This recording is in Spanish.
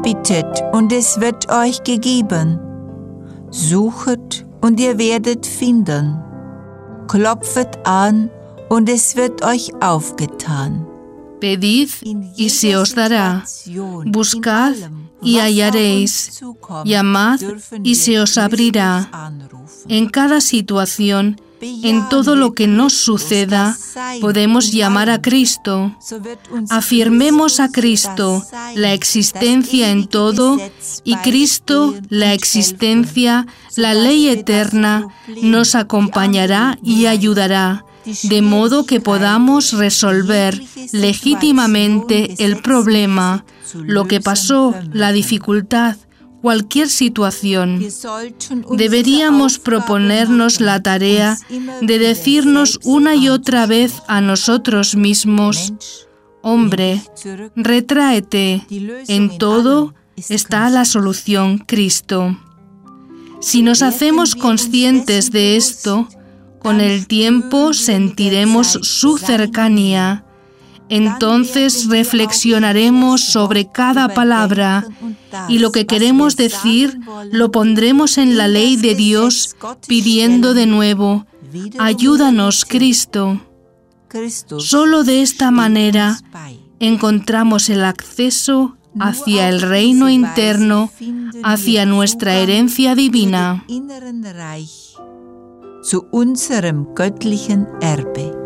Bittet und es wird euch gegeben. Suchet und ihr werdet finden. Klopfet an und es wird euch aufgetan. Pedid y se os dará. Buscad y hallaréis. Llamad y se os abrirá. En cada situación, en todo lo que nos suceda, podemos llamar a Cristo. Afirmemos a Cristo, la existencia en todo, y Cristo, la existencia, la ley eterna, nos acompañará y ayudará, de modo que podamos resolver legítimamente el problema, lo que pasó, la dificultad, cualquier situación. Deberíamos proponernos la tarea de decirnos una y otra vez a nosotros mismos: hombre, retráete, en todo está la solución, Cristo. Si nos hacemos conscientes de esto, con el tiempo sentiremos su cercanía. Entonces reflexionaremos sobre cada palabra y lo que queremos decir lo pondremos en la ley de Dios, pidiendo de nuevo: ayúdanos, Cristo. Solo de esta manera encontramos el acceso hacia el reino interno, hacia nuestra herencia divina. Zu unserem göttlichen Erbe.